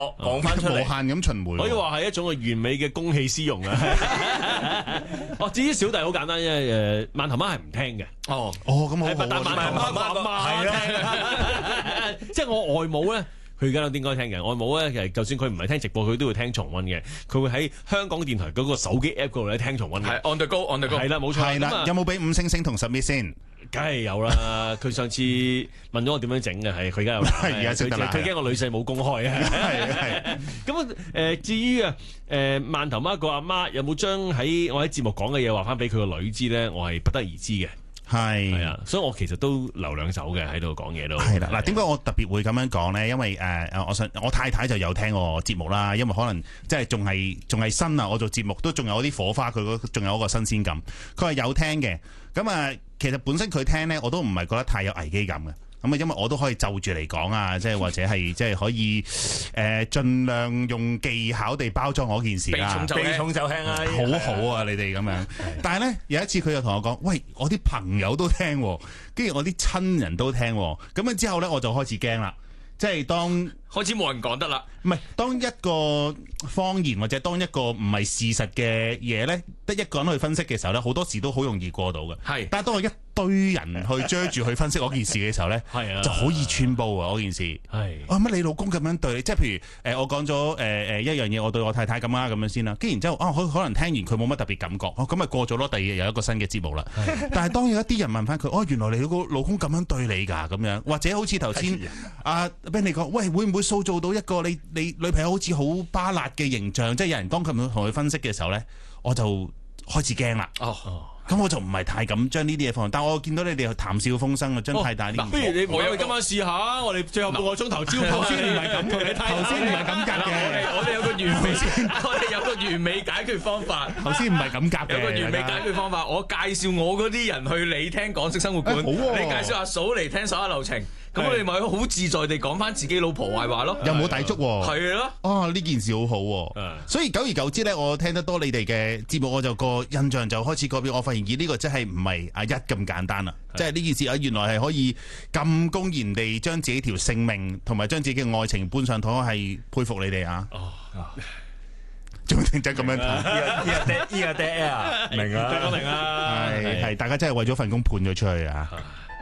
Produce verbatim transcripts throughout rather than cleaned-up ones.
講翻出嚟， 無限咁循環， 可以話係一種完美嘅公器私用啊！哦，至於小弟好簡單啫，誒，饅頭媽係唔聽嘅。 哦哦，咁好好， 但饅頭媽個阿媽聽，即係我外母咧。佢而家都應該聽嘅，外母咧其實就算佢唔係聽直播，佢都會聽重溫嘅。佢會喺香港電台嗰個手機 app 嗰度咧聽重溫嘅。 係 on the go，on the go。 係啦，冇錯。 係啦，有冇俾五星星同 submit 先？ 梗係有啦。佢上次問咗我點樣整嘅，係佢而家有。 而家識得啦。 佢驚我女婿冇公開啊。 係係。 咁誒，至於啊誒饅頭媽個阿媽有冇將喺我喺節目講嘅嘢話翻俾佢個女知咧？我係不得而知嘅。 係係啊，所以我其實都留兩手嘅喺度講嘢都係啦。嗱，點解我特別會咁樣講咧？因為誒誒、呃，我想我太太就有聽我節目啦，因為可能即係仲係仲係新啊，我做節目都仲有啲火花，佢仲有一個新鮮感。佢係有聽嘅，咁啊，其實本身佢聽咧，我都唔係覺得太有危機感嘅。咁啊，因為我都可以就住嚟講啊，即係或者係即係可以誒，盡量用技巧地包裝嗰件事啦。 避重就輕啊， 好好啊，你哋咁樣。但係咧有一次佢又同我講，喂，我啲朋友都聽，跟住我啲親人都聽，咁樣之後咧我就開始驚啦，即係當開始冇人講得啦。 唔係當一個謊言或者當一個唔係事實嘅嘢咧，得一個人去分析嘅時候咧，好多時都好容易過到嘅。 係， 但係當我一堆人去追住去分析嗰件事嘅時候咧， 係啊， 就好易穿煲啊！嗰件事係啊乜你老公咁樣對你，即係譬如誒、呃、我講咗誒誒一樣嘢，我對我太太咁啊咁樣先啦，跟住然之後啊可可能聽完佢冇乜特別感覺，哦咁咪過咗咯，第二日有一個新嘅節目啦。但係當有一啲人問翻佢，哦原來你個老公咁樣對你㗎咁樣，或者好似頭先阿 Ben 你講，喂會唔會塑造到一個你你女朋友好似好巴辣嘅形象？即係有人當佢同佢分析嘅時候咧，我就開始驚啦。 哦。 咁我就唔係太敢將呢啲嘢放，但我見到你哋談笑風生啊，將太大啲。 不如你我哋今晚試下，我哋最後半個鐘頭招頭先唔係咁，同你睇頭先唔係咁夾嘅。 我哋有個完美，我哋有個完美解決方法。 頭先唔係咁夾嘅。 有個完美解決方法，我介紹我嗰啲人去你聽港式生活館，你介紹阿嫂嚟聽手下留情。咁我哋咪好自在地講翻自己老婆壞話咯， 又冇抵觸喎。 係咯， 哦呢件事好好喎。所以久而久之咧，我聽得多你哋嘅節目，我就個印象就開始改變。我發現咦呢個真係唔係阿一咁簡單啦，即係呢件事啊原來係可以咁公然地將自己條性命同埋將自己嘅愛情搬上台，係佩服你哋啊！哦，仲認真咁樣睇， 呢個呢個呢個 dead air，明啊， 明啊， 係係大家真係為咗份工判咗出去啊！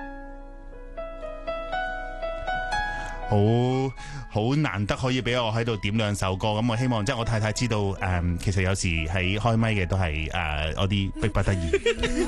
好好難得可以俾我喺度點兩首歌，咁我希望即係我太太知道，誒、嗯，其實有時喺開咪嘅都係誒、呃、我啲逼不得已。